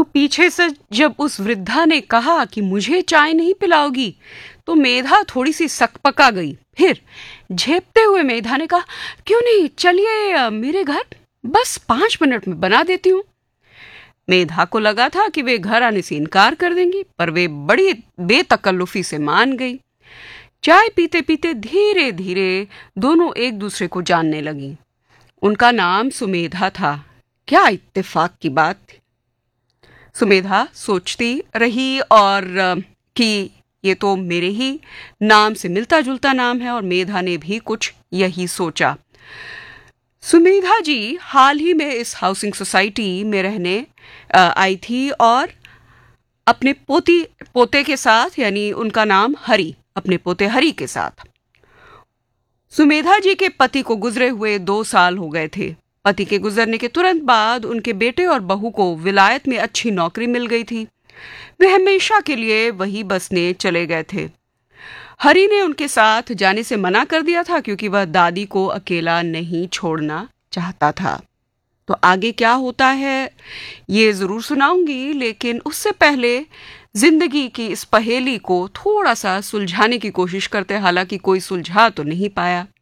पीछे से जब उस वृद्धा ने कहा कि मुझे चाय नहीं पिलाओगी, तो मेधा थोड़ी सी सकपका गई। फिर झेपते हुए मेधा ने कहा, क्यों नहीं, चलिए मेरे घर, बस 5 मिनट में बना देती हूँ। मेधा को लगा था कि वे घर आने से इनकार कर देंगी, पर वे बड़ी बेतकल्लुफी से मान गई। चाय पीते पीते धीरे धीरे दोनों एक दूसरे को जानने लगी। उनका नाम सुमेधा था। क्या इत्तेफाक की बात थी। सुमेधा सोचती रही और कि ये तो मेरे ही नाम से मिलता जुलता नाम है, और मेधा ने भी कुछ यही सोचा। सुमेधा जी हाल ही में इस हाउसिंग सोसाइटी में रहने आई थी, और अपने पोते के साथ, यानी उनका नाम हरि, अपने पोते हरि के साथ। सुमेधा जी के पति को गुजरे हुए 2 साल हो गए थे। पति के गुजरने के तुरंत बाद उनके बेटे और बहू को विलायत में अच्छी नौकरी मिल गई थी। वे हमेशा के लिए वही बसने चले गए थे। हरि ने उनके साथ जाने से मना कर दिया था, क्योंकि वह दादी को अकेला नहीं छोड़ना चाहता था। तो आगे क्या होता है ये जरूर सुनाऊंगी, लेकिन उससे पहले जिंदगी की इस पहेली को थोड़ा सा सुलझाने की कोशिश करते, हालांकि कोई सुलझा तो नहीं पाया।